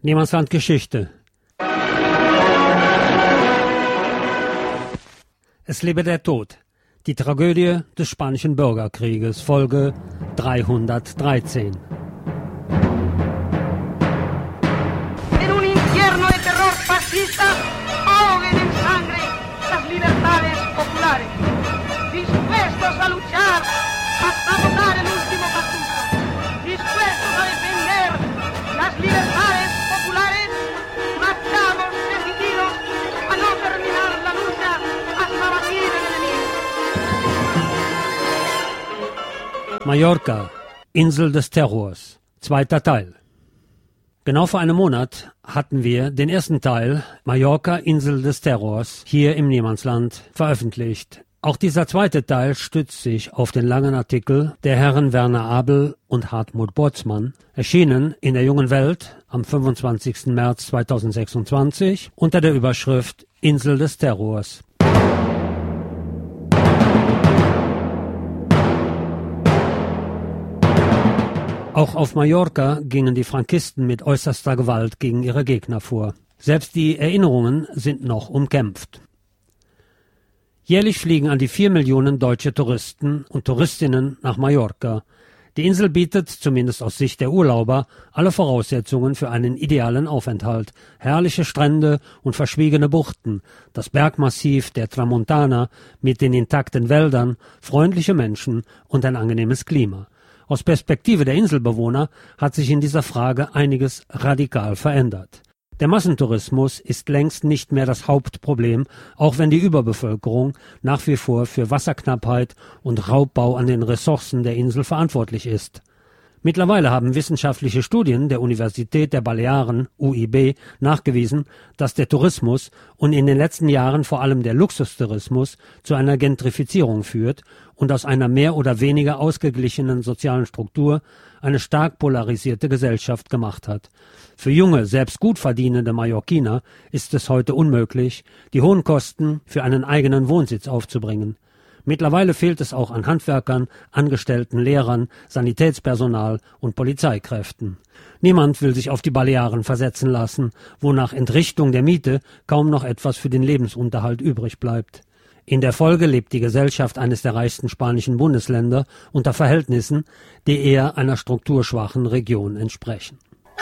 Niemandsland Geschichte. Es lebe der Tod. Die Tragödie des Spanischen Bürgerkrieges, Folge 313. En un infierno de terror fascista, ahoguen en sangre las libertades populares, dispuestos a luchar hasta botar el último cartucho, dispuestos a defender las libertades populares, marchamos decididos a no terminar la lucha hasta batir el enemigo. Mallorca, Insel des Terrors, zweiter Teil. Genau vor einem Monat hatten wir den ersten Teil, Mallorca, Insel des Terrors, hier im Niemandsland veröffentlicht. Auch dieser zweite Teil stützt sich auf den langen Artikel der Herren Werner Abel und Hartmut Bortzmann, erschienen in der Jungen Welt am 25. März 2026 unter der Überschrift Insel des Terrors. Auch auf Mallorca gingen die Frankisten mit äußerster Gewalt gegen ihre Gegner vor. Selbst die Erinnerungen sind noch umkämpft. Jährlich fliegen an die 4 Millionen deutsche Touristen und Touristinnen nach Mallorca. Die Insel bietet, zumindest aus Sicht der Urlauber, alle Voraussetzungen für einen idealen Aufenthalt. Herrliche Strände und verschwiegene Buchten, das Bergmassiv der Tramontana mit den intakten Wäldern, freundliche Menschen und ein angenehmes Klima. Aus Perspektive der Inselbewohner hat sich in dieser Frage einiges radikal verändert. Der Massentourismus ist längst nicht mehr das Hauptproblem, auch wenn die Überbevölkerung nach wie vor für Wasserknappheit und Raubbau an den Ressourcen der Insel verantwortlich ist. Mittlerweile haben wissenschaftliche Studien der Universität der Balearen, UIB, nachgewiesen, dass der Tourismus und in den letzten Jahren vor allem der Luxustourismus zu einer Gentrifizierung führt und aus einer mehr oder weniger ausgeglichenen sozialen Struktur eine stark polarisierte Gesellschaft gemacht hat. Für junge, selbst gut verdienende Mallorquiner ist es heute unmöglich, die hohen Kosten für einen eigenen Wohnsitz aufzubringen. Mittlerweile fehlt es auch an Handwerkern, Angestellten, Lehrern, Sanitätspersonal und Polizeikräften. Niemand will sich auf die Balearen versetzen lassen, wo nach Entrichtung der Miete kaum noch etwas für den Lebensunterhalt übrig bleibt. In der Folge lebt die Gesellschaft eines der reichsten spanischen Bundesländer unter Verhältnissen, die eher einer strukturschwachen Region entsprechen.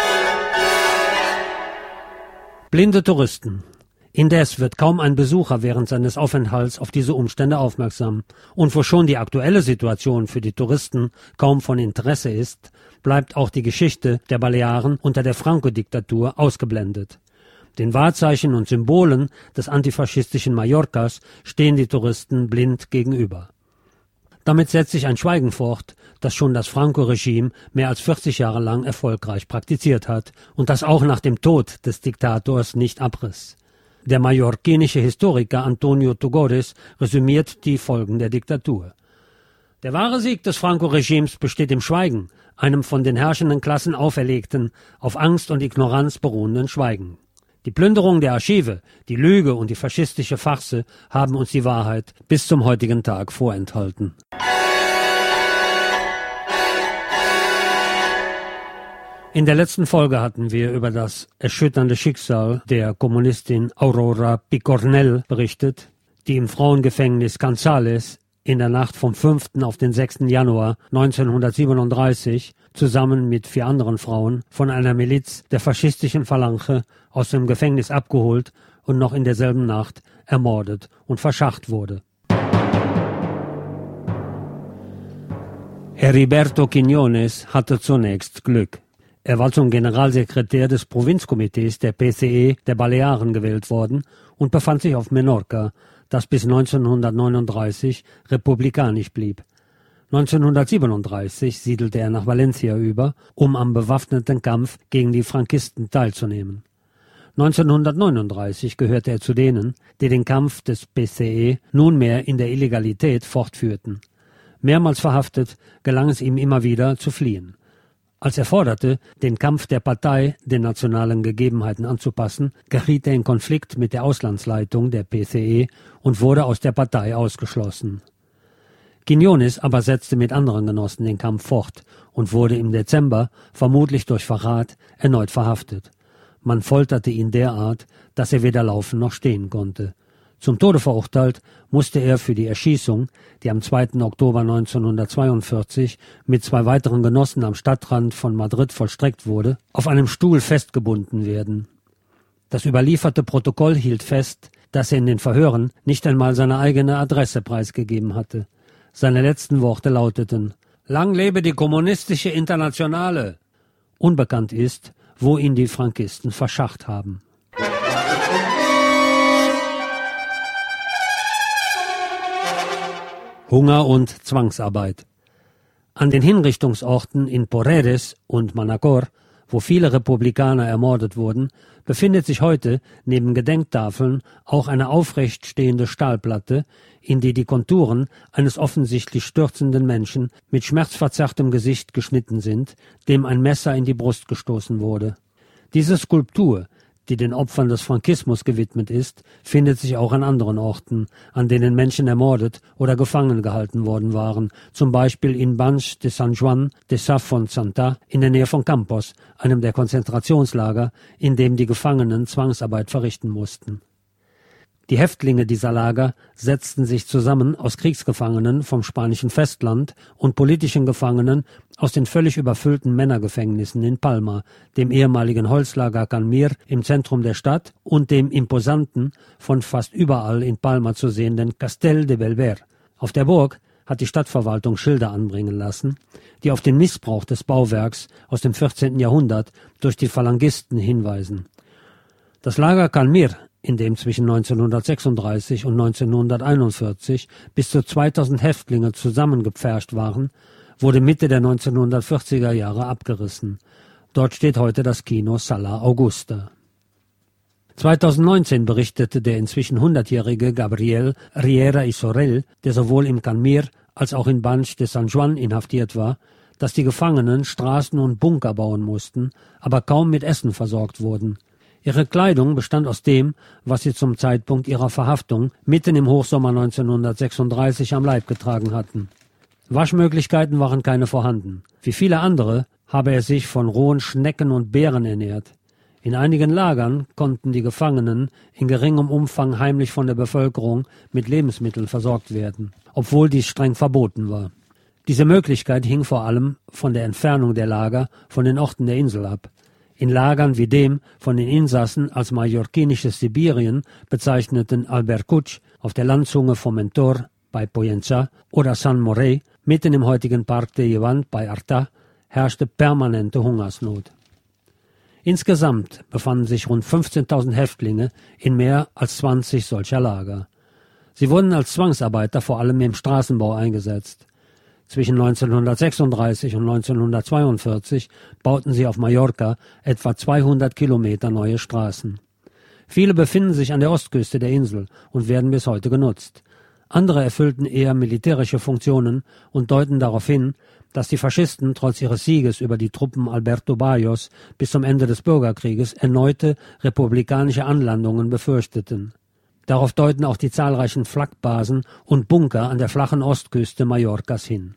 Blinde Touristen. Indes wird kaum ein Besucher während seines Aufenthalts auf diese Umstände aufmerksam. Und wo schon die aktuelle Situation für die Touristen kaum von Interesse ist, bleibt auch die Geschichte der Balearen unter der Franco-Diktatur ausgeblendet. Den Wahrzeichen und Symbolen des antifaschistischen Mallorcas stehen die Touristen blind gegenüber. Damit setzt sich ein Schweigen fort, das schon das Franco-Regime mehr als 40 Jahre lang erfolgreich praktiziert hat und das auch nach dem Tod des Diktators nicht abriss. Der mallorquinische Historiker Antonio Tugores resümiert die Folgen der Diktatur. Der wahre Sieg des Franco-Regimes besteht im Schweigen, einem von den herrschenden Klassen auferlegten, auf Angst und Ignoranz beruhenden Schweigen. Die Plünderung der Archive, die Lüge und die faschistische Farce haben uns die Wahrheit bis zum heutigen Tag vorenthalten. In der letzten Folge hatten wir über das erschütternde Schicksal der Kommunistin Aurora Picornell berichtet, die im Frauengefängnis Canzales in der Nacht vom 5. auf den 6. Januar 1937 zusammen mit 4 anderen Frauen von einer Miliz der faschistischen Phalange aus dem Gefängnis abgeholt und noch in derselben Nacht ermordet und verscharrt wurde. Heriberto Quiñones hatte zunächst Glück. Er war zum Generalsekretär des Provinzkomitees der PCE der Balearen gewählt worden und befand sich auf Menorca, das bis 1939 republikanisch blieb. 1937 siedelte er nach Valencia über, um am bewaffneten Kampf gegen die Frankisten teilzunehmen. 1939 gehörte er zu denen, die den Kampf des PCE nunmehr in der Illegalität fortführten. Mehrmals verhaftet, gelang es ihm immer wieder zu fliehen. Als er forderte, den Kampf der Partei den nationalen Gegebenheiten anzupassen, geriet er in Konflikt mit der Auslandsleitung der PCE und wurde aus der Partei ausgeschlossen. Quiñones aber setzte mit anderen Genossen den Kampf fort und wurde im Dezember, vermutlich durch Verrat, erneut verhaftet. Man folterte ihn derart, dass er weder laufen noch stehen konnte. Zum Tode verurteilt musste er für die Erschießung, die am 2. Oktober 1942 mit 2 weiteren Genossen am Stadtrand von Madrid vollstreckt wurde, auf einem Stuhl festgebunden werden. Das überlieferte Protokoll hielt fest, dass er in den Verhören nicht einmal seine eigene Adresse preisgegeben hatte. Seine letzten Worte lauteten: »Lang lebe die kommunistische Internationale!« Unbekannt ist, wo ihn die Frankisten verscharrt haben. Hunger und Zwangsarbeit. An den Hinrichtungsorten in Porreres und Manacor, wo viele Republikaner ermordet wurden, befindet sich heute neben Gedenktafeln auch eine aufrecht stehende Stahlplatte, in die die Konturen eines offensichtlich stürzenden Menschen mit schmerzverzerrtem Gesicht geschnitten sind, dem ein Messer in die Brust gestoßen wurde. Diese Skulptur, die den Opfern des Frankismus gewidmet ist, findet sich auch an anderen Orten, an denen Menschen ermordet oder gefangen gehalten worden waren, zum Beispiel in Banch de San Juan de Sa Fontsanta in der Nähe von Campos, einem der Konzentrationslager, in dem die Gefangenen Zwangsarbeit verrichten mussten. Die Häftlinge dieser Lager setzten sich zusammen aus Kriegsgefangenen vom spanischen Festland und politischen Gefangenen aus den völlig überfüllten Männergefängnissen in Palma, dem ehemaligen Holzlager Can Mir im Zentrum der Stadt und dem imposanten, von fast überall in Palma zu sehenden Castel de Belver. Auf der Burg hat die Stadtverwaltung Schilder anbringen lassen, die auf den Missbrauch des Bauwerks aus dem 14. Jahrhundert durch die Phalangisten hinweisen. Das Lager Can Mir, in dem zwischen 1936 und 1941 bis zu 2000 Häftlinge zusammengepfercht waren, wurde Mitte der 1940er Jahre abgerissen. Dort steht heute das Kino Sala Augusta. 2019 berichtete der inzwischen 100-jährige Gabriel Riera y Sorel, der sowohl im Can Mir als auch in Banch de San Juan inhaftiert war, dass die Gefangenen Straßen und Bunker bauen mussten, aber kaum mit Essen versorgt wurden. Ihre Kleidung bestand aus dem, was sie zum Zeitpunkt ihrer Verhaftung mitten im Hochsommer 1936 am Leib getragen hatten. Waschmöglichkeiten waren keine vorhanden. Wie viele andere habe er sich von rohen Schnecken und Beeren ernährt. In einigen Lagern konnten die Gefangenen in geringem Umfang heimlich von der Bevölkerung mit Lebensmitteln versorgt werden, obwohl dies streng verboten war. Diese Möglichkeit hing vor allem von der Entfernung der Lager von den Orten der Insel ab. In Lagern wie dem von den Insassen als mallorquinisches Sibirien bezeichneten Albercuch auf der Landzunge Formentor bei Poyenza oder San Morey mitten im heutigen Parc de Llevant bei Artà herrschte permanente Hungersnot. Insgesamt befanden sich rund 15.000 Häftlinge in mehr als 20 solcher Lager. Sie wurden als Zwangsarbeiter vor allem im Straßenbau eingesetzt. Zwischen 1936 und 1942 bauten sie auf Mallorca etwa 200 Kilometer neue Straßen. Viele befinden sich an der Ostküste der Insel und werden bis heute genutzt. Andere erfüllten eher militärische Funktionen und deuten darauf hin, dass die Faschisten trotz ihres Sieges über die Truppen Alberto Barrios bis zum Ende des Bürgerkrieges erneute republikanische Anlandungen befürchteten. Darauf deuten auch die zahlreichen Flakbasen und Bunker an der flachen Ostküste Mallorcas hin.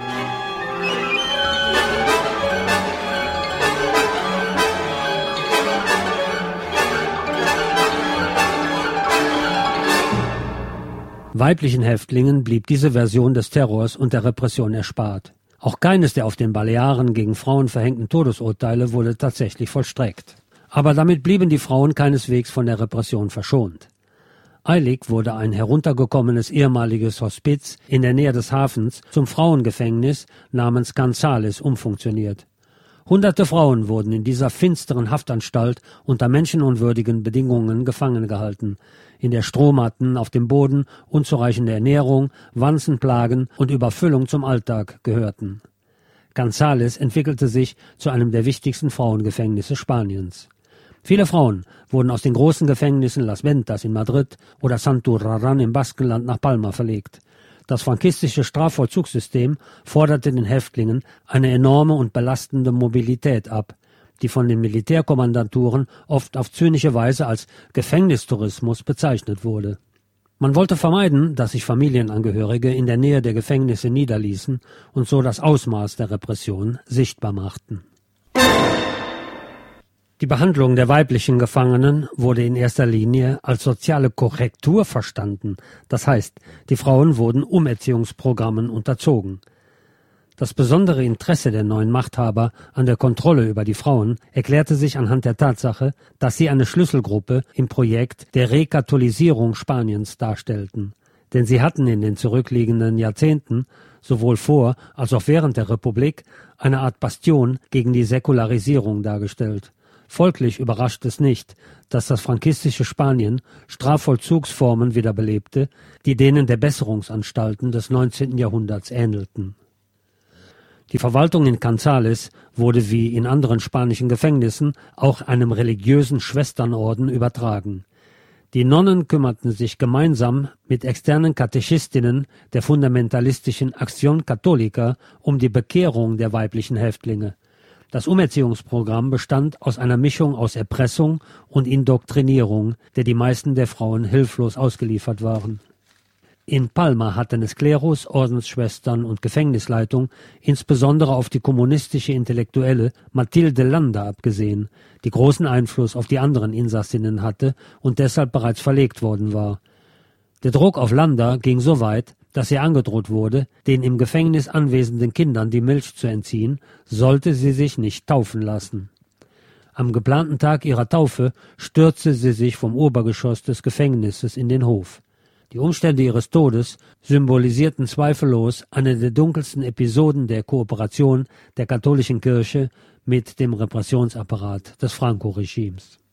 Weiblichen Häftlingen blieb diese Version des Terrors und der Repression erspart. Auch keines der auf den Balearen gegen Frauen verhängten Todesurteile wurde tatsächlich vollstreckt. Aber damit blieben die Frauen keineswegs von der Repression verschont. Eilig wurde ein heruntergekommenes ehemaliges Hospiz in der Nähe des Hafens zum Frauengefängnis namens Canzales umfunktioniert. Hunderte Frauen wurden in dieser finsteren Haftanstalt unter menschenunwürdigen Bedingungen gefangen gehalten. In der Strohmatten auf dem Boden unzureichende Ernährung, Wanzenplagen und Überfüllung zum Alltag gehörten. Canzales entwickelte sich zu einem der wichtigsten Frauengefängnisse Spaniens. Viele Frauen wurden aus den großen Gefängnissen Las Ventas in Madrid oder Santurrarán im Baskenland nach Palma verlegt. Das frankistische Strafvollzugssystem forderte den Häftlingen eine enorme und belastende Mobilität ab, die von den Militärkommandaturen oft auf zynische Weise als Gefängnistourismus bezeichnet wurde. Man wollte vermeiden, dass sich Familienangehörige in der Nähe der Gefängnisse niederließen und so das Ausmaß der Repression sichtbar machten. Die Behandlung der weiblichen Gefangenen wurde in erster Linie als soziale Korrektur verstanden. Das heißt, die Frauen wurden Umerziehungsprogrammen unterzogen. Das besondere Interesse der neuen Machthaber an der Kontrolle über die Frauen erklärte sich anhand der Tatsache, dass sie eine Schlüsselgruppe im Projekt der Rekatholisierung Spaniens darstellten. Denn sie hatten in den zurückliegenden Jahrzehnten, sowohl vor als auch während der Republik, eine Art Bastion gegen die Säkularisierung dargestellt. Folglich überrascht es nicht, dass das frankistische Spanien Strafvollzugsformen wiederbelebte, die denen der Besserungsanstalten des 19. Jahrhunderts ähnelten. Die Verwaltung in Canzales wurde wie in anderen spanischen Gefängnissen auch einem religiösen Schwesternorden übertragen. Die Nonnen kümmerten sich gemeinsam mit externen Katechistinnen der fundamentalistischen Acción Católica um die Bekehrung der weiblichen Häftlinge. Das Umerziehungsprogramm bestand aus einer Mischung aus Erpressung und Indoktrinierung, der die meisten der Frauen hilflos ausgeliefert waren. In Palma hatten es Klerus, Ordensschwestern und Gefängnisleitung insbesondere auf die kommunistische Intellektuelle Mathilde Landa abgesehen, die großen Einfluss auf die anderen Insassinnen hatte und deshalb bereits verlegt worden war. Der Druck auf Landa ging so weit, dass ihr angedroht wurde, den im Gefängnis anwesenden Kindern die Milch zu entziehen, sollte sie sich nicht taufen lassen. Am geplanten Tag ihrer Taufe stürzte sie sich vom Obergeschoss des Gefängnisses in den Hof. Die Umstände ihres Todes symbolisierten zweifellos eine der dunkelsten Episoden der Kooperation der katholischen Kirche mit dem Repressionsapparat des Franco-Regimes.